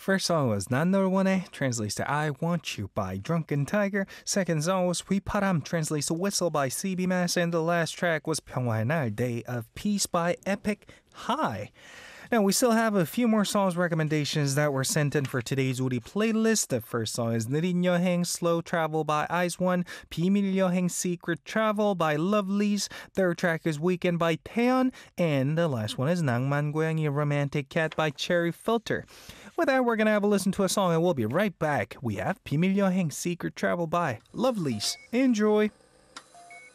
First song was 난 널 원해, translates to I Want You by Drunken Tiger. Second song was 휘파람, translates to Whistle by CB Mass. And the last track was 평화의 날, Day of Peace by Epic High. Now, we still have a few more songs recommendations that were sent in for today's 우리 playlist. The first song is 느린 여행, Slow Travel by Eyes One, 비밀 여행, Secret Travel by Lovelies. Third track is Weekend by Taeyeon. And the last one is 낭만 고양이, Romantic Cat by Cherry Filter. With that, we're going to have a listen to a song and we'll be right back. We have 비밀 여행, Secret Travel by Lovelies. Enjoy!